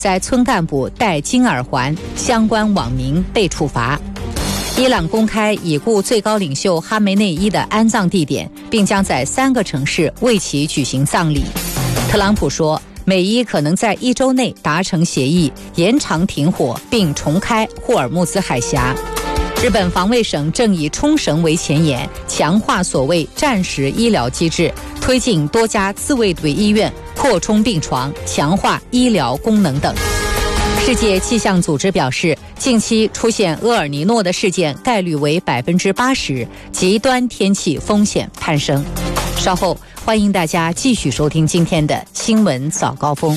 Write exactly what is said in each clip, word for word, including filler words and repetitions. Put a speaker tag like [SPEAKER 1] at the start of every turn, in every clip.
[SPEAKER 1] 在村干部戴金耳环，相关网民被处罚。伊朗公开已故最高领袖哈梅内伊的安葬地点，并将在三个城市为其举行葬礼。特朗普说，美伊可能在一周内达成协议，延长停火并重开霍尔木兹海峡。日本防卫省正以冲绳为前沿，强化所谓战时医疗机制，推进多家自卫队医院扩充病床，强化医疗功能等。世界气象组织表示，近期出现厄尔尼诺的事件概率为百分之八十，极端天气风险攀升。稍后欢迎大家继续收听今天的新闻早高峰。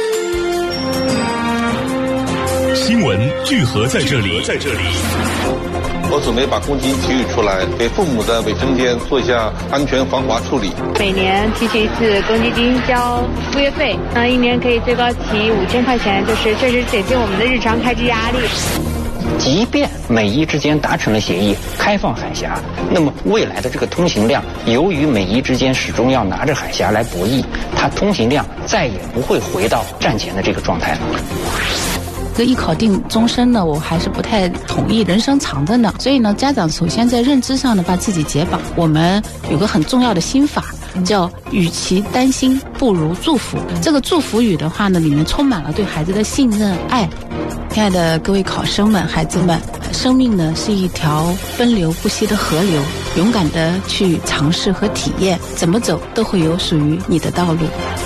[SPEAKER 2] 新闻聚合在这里，在这里。
[SPEAKER 3] 我准备把公积提取出来，给父母的卫生间做一下安全防滑处理。
[SPEAKER 4] 每年提取一次公积金交物业费，那一年可以最高提五千块钱，就是确实减轻我们的日常开支压力。
[SPEAKER 5] 即便美伊之间达成了协议，开放海峡，那么未来的这个通行量，由于美伊之间始终要拿着海峡来博弈，它通行量再也不会回到战前的这个状态了。
[SPEAKER 6] 这个艺考定终身呢，我还是不太同意，人生长着呢，所以呢，家长首先在认知上呢，把自己解绑。我们有个很重要的心法，叫与其担心，不如祝福。这个祝福语的话呢，里面充满了对孩子的信任、爱。亲爱的各位考生们、孩子们，生命呢是一条奔流不息的河流，勇敢的去尝试和体验，怎么走都会有属于你的道路。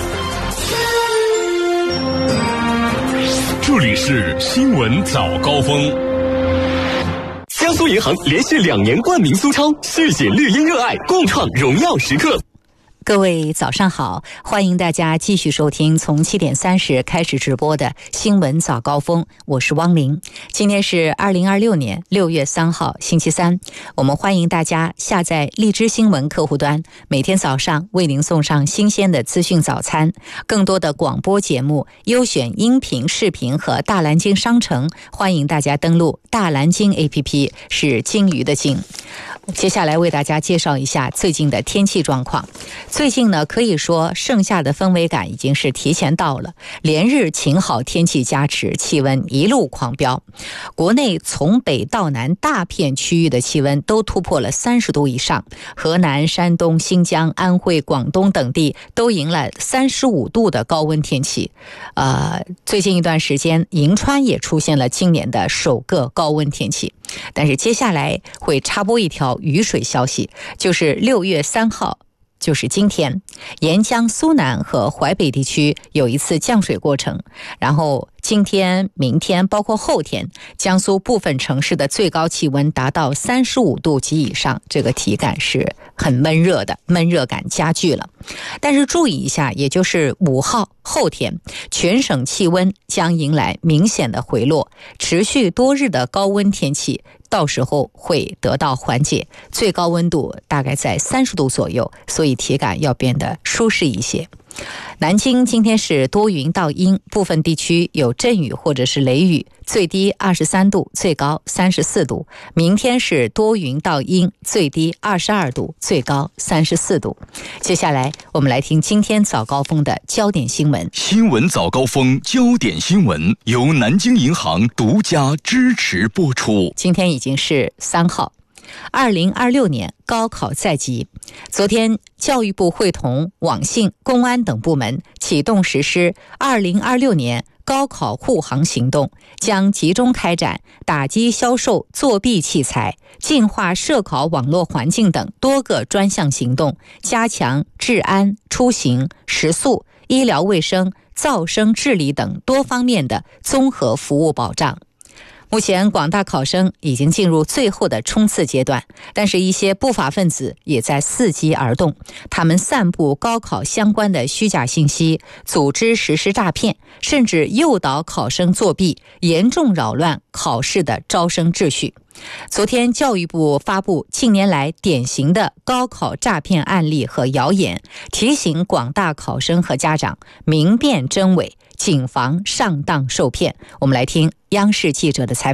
[SPEAKER 2] 这里是新闻早高峰。江苏银行连续两年冠名苏超，续写绿茵热爱，共创荣耀时刻。
[SPEAKER 1] 各位早上好，欢迎大家继续收听从七点三十开始直播的新闻早高峰，我是汪玲。今天是二零二六年六月三号星期三，我们欢迎大家下载荔枝新闻客户端，每天早上为您送上新鲜的资讯早餐，更多的广播节目、优选音频、视频和大蓝鲸商城，欢迎大家登录大蓝鲸 A P P， 是鲸鱼的鲸。接下来为大家介绍一下最近的天气状况。最近呢，可以说盛夏的氛围感已经是提前到了，连日晴好天气加持，气温一路狂飙。国内从北到南大片区域的气温都突破了三十度以上，河南、山东、新疆、安徽、广东等地都迎来三十五度的高温天气。呃，最近一段时间，银川也出现了今年的首个高温天气。但是接下来会插播一条雨水消息，就是六月三号。就是今天，沿江苏南和淮北地区有一次降水过程，然后今天、明天包括后天，江苏部分城市的最高气温达到三十五度及以上，这个体感是很闷热的，闷热感加剧了。但是注意一下，也就是五号后天，全省气温将迎来明显的回落，持续多日的高温天气到时候会得到缓解，最高温度大概在三十度左右，所以体感要变得舒适一些。南京今天是多云到阴，部分地区有阵雨或者是雷雨，最低二十三度，最高三十四度。明天是多云到阴，最低二十二度，最高三十四度。接下来我们来听今天早高峰的焦点新闻。
[SPEAKER 2] 新闻早高峰焦点新闻由南京银行独家支持播出。
[SPEAKER 1] 今天已经是三号。二零二六年高考在即，昨天教育部会同网信、公安等部门启动实施二零二六年高考护航行动，将集中开展打击销售作弊器材、净化涉考网络环境等多个专项行动，加强治安、出行、食宿、医疗卫生、噪声治理等多方面的综合服务保障。目前广大考生已经进入最后的冲刺阶段，但是一些不法分子也在伺机而动，他们散布高考相关的虚假信息，组织实施诈骗，甚至诱导考生作弊，严重扰乱考试的招生秩序。昨天教育部发布近年来典型的高考诈骗案例和谣言，提醒广大考生和家长明辨真伪，谨防上当受骗。我们来听央视记者的采访。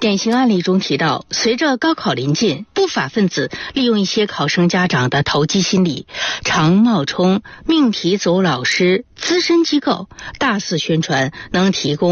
[SPEAKER 7] 典型案例中提到，随着高考临近，不法分子利用一些考生家长的投机心理，常冒充命题组老师、资深机构，大肆宣传能提供